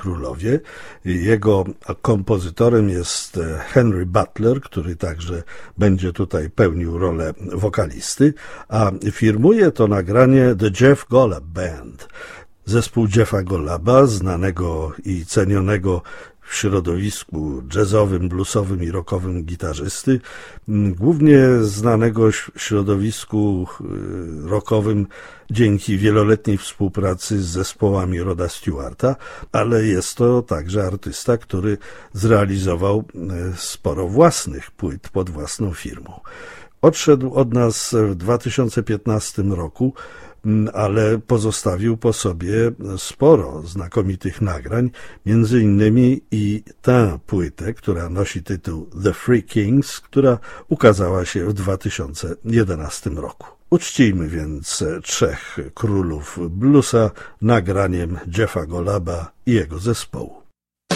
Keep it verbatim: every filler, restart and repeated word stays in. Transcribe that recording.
królowie. Jego kompozytorem jest Henry Butler, który także będzie tutaj pełnił rolę wokalisty, a firmuje to nagranie The Jeff Golub Band. Zespół Jeffa Goluba, znanego i cenionego w środowisku jazzowym, bluesowym i rockowym gitarzysty, głównie znanego w środowisku rockowym dzięki wieloletniej współpracy z zespołami Roda Stewarta, ale jest to także artysta, który zrealizował sporo własnych płyt pod własną firmą. Odszedł od nas w dwa tysiące piętnastym roku, ale pozostawił po sobie sporo znakomitych nagrań, między innymi i tę płytę, która nosi tytuł The Three Kings, która ukazała się w dwa tysiące jedenastym roku. Uczcijmy więc trzech królów bluesa nagraniem Jeffa Goluba i jego zespołu.